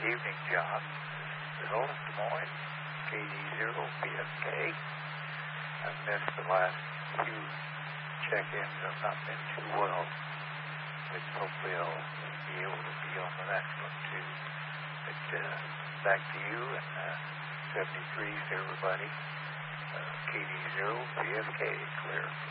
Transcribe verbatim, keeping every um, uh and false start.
Evening, John. Bill, Des Moines, K D zero B F K. I've missed the last few check-ins. I've not been too well, but hopefully I'll be able to be on the next one too. But uh, back to you, and uh, seventy-three to everybody. Uh, K D zero B F K, clear.